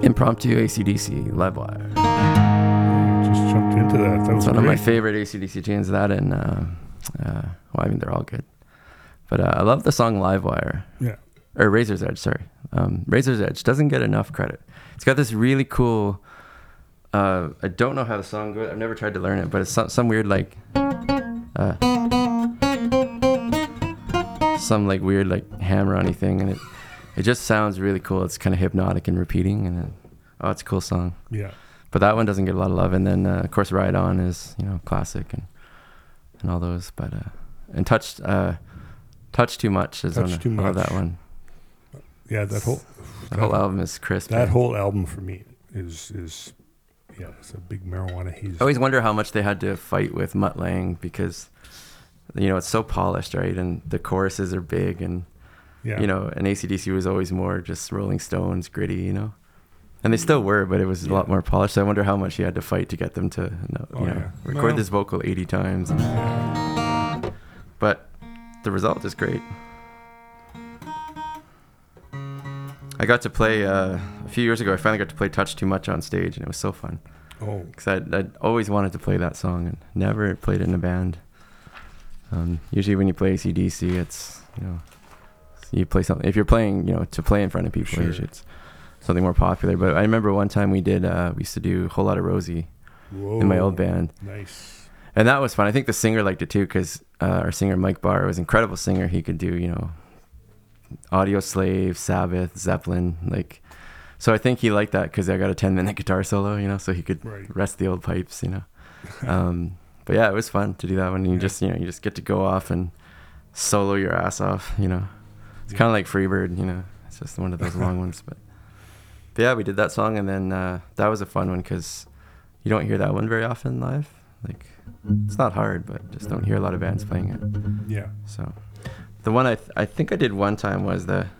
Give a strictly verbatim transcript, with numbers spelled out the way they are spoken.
Impromptu A C D C, Livewire. Just jumped into that. That was It's one great. of my favorite A C D C tunes. That and, uh, uh, well, I mean, they're all good. But uh, I love the song Livewire. Yeah. Or Razor's Edge, sorry. Um, Razor's Edge doesn't get enough credit. It's got this really cool, uh, I don't know how the song goes. I've never tried to learn it, but it's some, some weird, like, uh, some, like, weird, like, hammer-on-y thing. And it, it just sounds really cool. It's kind of hypnotic and repeating. And then, oh, it's a cool song. Yeah. But that one doesn't get a lot of love. And then, uh, of course, Ride On is, you know, classic and and all those. But, uh, and Touch, uh, Touch Too Much is Touch one. Too I love Much. that one. Yeah, that whole The that, whole album is crisp. that eh? whole album for me is is yeah, it's a big marijuana haze. I always wonder how much they had to fight with Mutt Lange because, you know, it's so polished, right? And the choruses are big and, yeah. you know, and A C D C was always more just Rolling Stones, gritty, you know? And they still were, but it was a Yeah. lot more polished. So I wonder how much he had to fight to get them to, you know, Oh, yeah. record Well- this vocal eighty times. But the result is great. I got to play, uh, a few years ago, I finally got to play Touch Too Much on stage, and it was so fun. Oh, Because I'd, I'd always wanted to play that song and never played it in a band. Um, usually when you play A C D C, it's, you know, you play something. If you're playing, you know, to play in front of people, Sure. usually it's something more popular. But I remember one time we did, uh, we used to do Whole Lotta Rosie whoa. in my old band. Nice. And that was fun. I think the singer liked it too because uh, our singer, Mike Barr, was an incredible singer. He could do, you know, Audio Slave, Sabbath, Zeppelin, like... So I think he liked that because I got a ten minute guitar solo, you know, so he could Right. rest the old pipes, you know. Um, but yeah, it was fun to do that one. You Yeah. just, you know, you just get to go off and solo your ass off, you know. It's Yeah. kind of like Freebird, you know. It's just one of those long ones. But, but yeah, we did that song, and then uh, that was a fun one because you don't hear that one very often live. Like, it's not hard, but just don't hear a lot of bands playing it. Yeah. So the one I th- I think I did one time was the